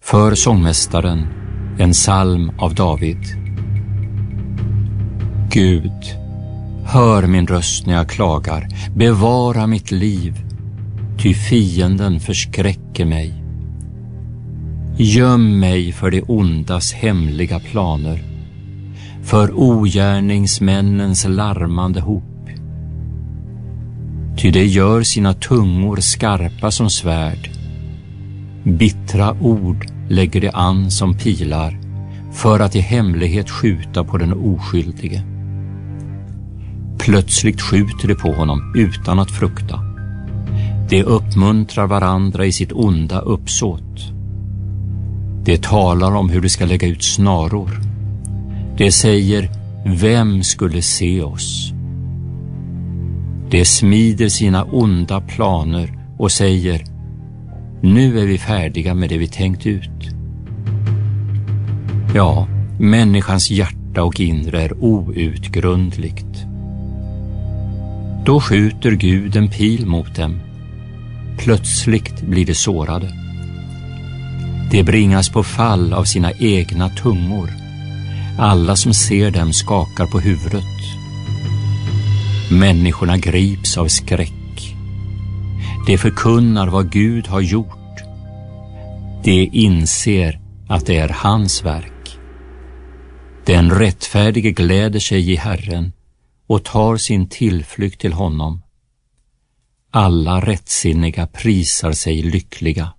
För sångmästaren, en psalm av David. Gud, hör min röst när jag klagar, bevara mitt liv, ty fienden förskräcker mig. Göm mig för det ondas hemliga planer, för ogärningsmännens larmande hop. Ty det gör sina tungor skarpa som svärd, bittra ord lägger det an som pilar, för att i hemlighet skjuta på den oskyldige. Plötsligt skjuter de på honom utan att frukta. De uppmuntrar varandra i sitt onda uppsåt. De talar om hur de ska lägga ut snaror. De säger, vem skulle se oss? De smider sina onda planer och säger, nu är vi färdiga med det vi tänkt ut. Ja, människans hjärta och inre är outgrundligt. Då skjuter Gud en pil mot dem. Plötsligt blir de sårade. De bringas på fall av sina egna tungor. Alla som ser dem skakar på huvudet. Människorna grips av skräck. De förkunnar vad Gud har gjort. De inser att det är hans verk. Den rättfärdige gläder sig i Herren och tar sin tillflykt till honom. Alla rättsinniga prisar sig lyckliga.